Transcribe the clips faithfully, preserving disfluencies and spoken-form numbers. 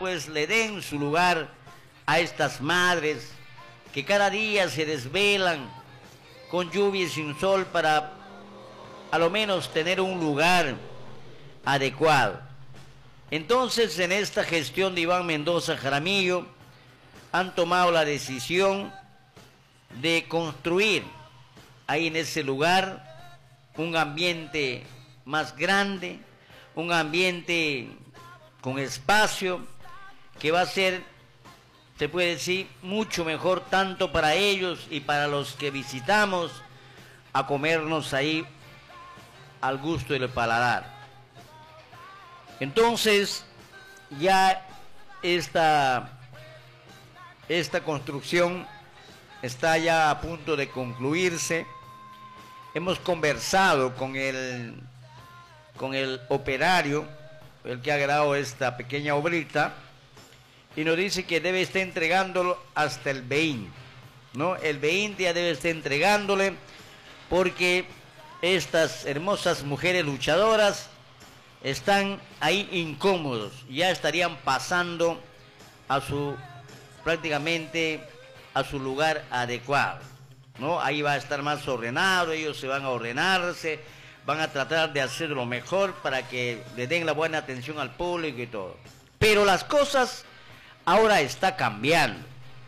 pues le den su lugar a estas madres que cada día se desvelan con lluvia y sin sol para a lo menos tener un lugar adecuado. Entonces, en esta gestión de Iván Mendoza Jaramillo, han tomado la decisión de construir ahí en ese lugar un ambiente más grande, un ambiente con espacio, que va a ser, se puede decir, mucho mejor tanto para ellos y para los que visitamos a comernos ahí al gusto del paladar. Entonces, ya esta, esta construcción está ya a punto de concluirse. Hemos conversado con el, con el operario, el que ha grabado esta pequeña obrita, y nos dice que debe estar entregándolo hasta el veinte, ¿no? El veinte ya debe estar entregándole, porque estas hermosas mujeres luchadoras están ahí incómodos, ya estarían pasando a su, prácticamente a su lugar adecuado, ¿no? Ahí va a estar más ordenado, ellos se van a ordenarse, van a tratar de hacer lo mejor para que le den la buena atención al público y todo. Pero las cosas ahora está cambiando.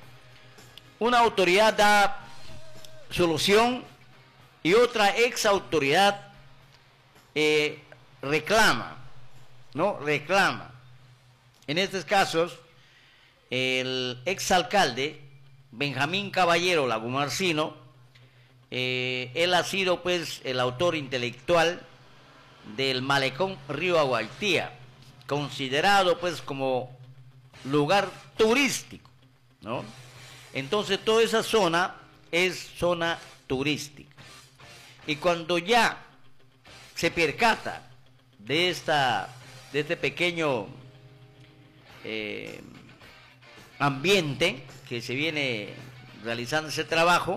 Una autoridad da solución y otra ex autoridad eh, reclama, ¿no? Reclama. En estos casos, el ex alcalde Benjamín Caballero Lagumarcino, eh, él ha sido pues el autor intelectual del malecón Río Aguaitía, considerado pues como lugar turístico, ¿no? Entonces toda esa zona es zona turística. Y cuando ya se percata de, esta, de este pequeño eh, ambiente que se viene realizando ese trabajo,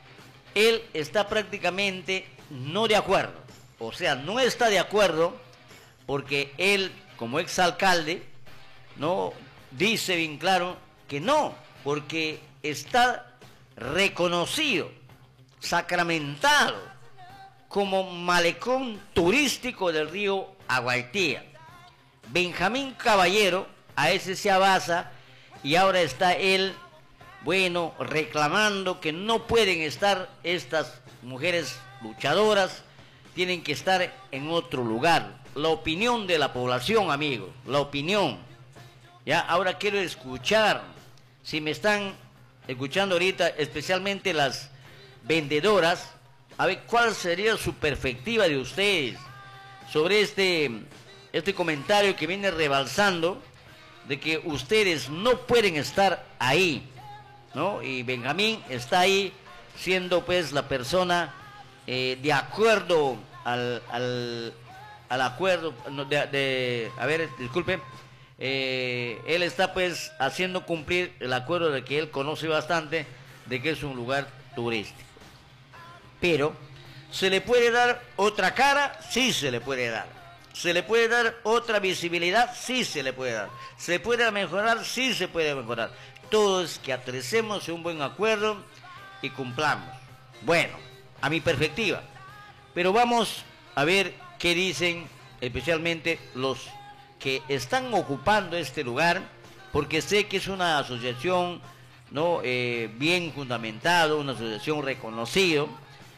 él está prácticamente no de acuerdo. O sea, no está de acuerdo porque él, como exalcalde, no dice bien claro que no, porque está reconocido, sacramentado como malecón turístico del río Aguaitía. Benjamín Caballero a ese se abasa y ahora está él, bueno, reclamando que no pueden estar estas mujeres luchadoras, tienen que estar en otro lugar. La opinión de la población, amigos, la opinión. Ya, ahora quiero escuchar, si me están escuchando ahorita, especialmente las vendedoras, a ver cuál sería su perspectiva de ustedes sobre este, este comentario que viene rebalsando de que ustedes no pueden estar ahí, ¿no? Y Benjamín está ahí siendo pues la persona eh, de acuerdo al, al, al acuerdo, de, de, a ver, disculpe, eh, él está pues haciendo cumplir el acuerdo de que él conoce bastante, de que es un lugar turístico. Pero, ¿se le puede dar otra cara? Sí se le puede dar. ¿Se le puede dar otra visibilidad? Sí se le puede dar. ¿Se puede mejorar? Sí se puede mejorar. Todo es que atrecemos un buen acuerdo y cumplamos. Bueno, a mi perspectiva. Pero vamos a ver qué dicen especialmente los que están ocupando este lugar, porque sé que es una asociación, ¿no? eh, bien fundamentada, una asociación reconocida,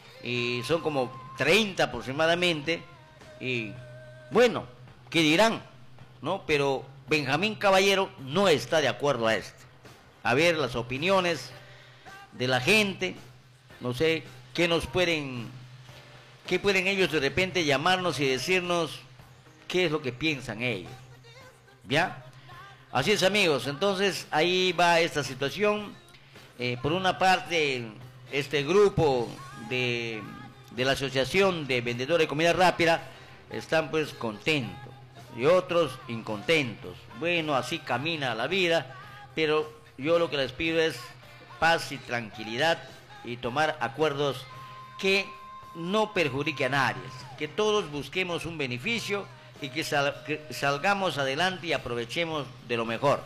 y son como treinta aproximadamente, y bueno, ¿qué dirán? ¿No? Pero Benjamín Caballero no está de acuerdo a esto. A ver las opiniones de la gente, no sé, qué nos pueden, qué pueden ellos de repente llamarnos y decirnos qué es lo que piensan ellos. ¿Ya? Así es, amigos, entonces ahí va esta situación. Eh, por una parte, este grupo de, de la Asociación de Vendedores de Comida Rápida están pues contentos y otros incontentos. Bueno, así camina la vida, pero yo lo que les pido es paz y tranquilidad y tomar acuerdos que no perjudiquen a nadie, que todos busquemos un beneficio y que, sal, que salgamos adelante y aprovechemos de lo mejor.